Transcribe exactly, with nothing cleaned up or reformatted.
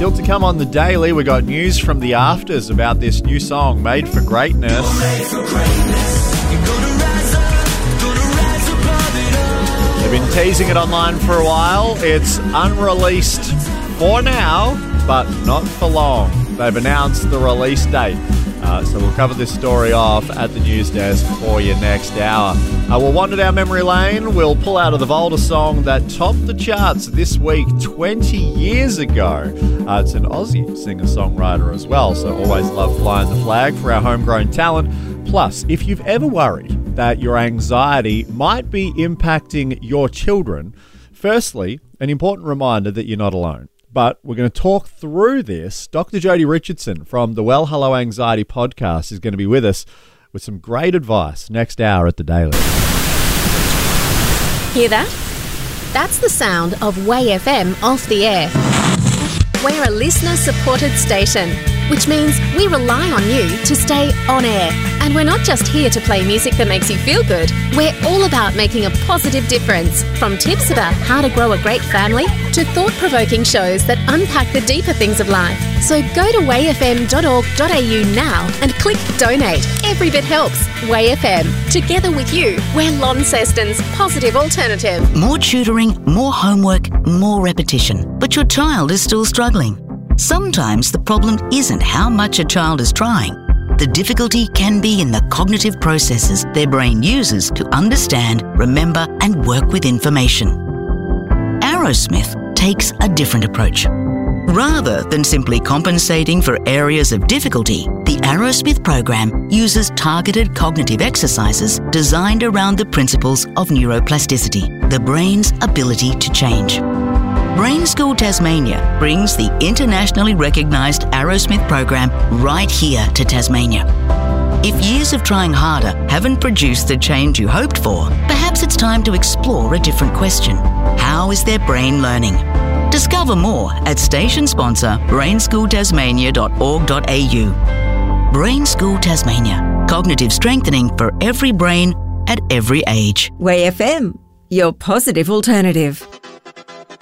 Still to come on the Daily, we got news from the Afters about this new song, Made for Greatness. Made for greatness. They've been teasing it online for a while. It's unreleased for now, but not for long. They've announced the release date. Uh, so we'll cover this story off at the news desk for you next hour. Uh, we'll wander down memory lane. We'll pull out of the vault a song that topped the charts this week twenty years ago. Uh, it's an Aussie singer-songwriter as well, so always love flying the flag for our homegrown talent. Plus, if you've ever worried that your anxiety might be impacting your children, firstly, an important reminder that you're not alone. But we're going to talk through this. Doctor Jodie Richardson from the Well Hello Anxiety podcast is going to be with us with some great advice next hour at the Daily. Hear that? That's the sound of Way F M off the air. We're a listener-supported station, which means we rely on you to stay on air. And we're not just here to play music that makes you feel good. We're all about making a positive difference, from tips about how to grow a great family to thought-provoking shows that unpack the deeper things of life. So go to way f m dot org dot a u now and click donate. Every bit helps. Way F M. Together with you, we're Launceston's positive alternative. More tutoring, more homework, more repetition. But your child is still struggling. Sometimes the problem isn't how much a child is trying. The difficulty can be in the cognitive processes their brain uses to understand, remember, and work with information. Arrowsmith takes a different approach. Rather than simply compensating for areas of difficulty, the Arrowsmith program uses targeted cognitive exercises designed around the principles of neuroplasticity, the brain's ability to change. Brain School Tasmania brings the internationally recognised Arrowsmith program right here to Tasmania. If years of trying harder haven't produced the change you hoped for, perhaps it's time to explore a different question. How is their brain learning? Discover more at station sponsor brain school tasmania dot org dot a u. Brain School Tasmania. Cognitive strengthening for every brain at every age. Way F M, your positive alternative.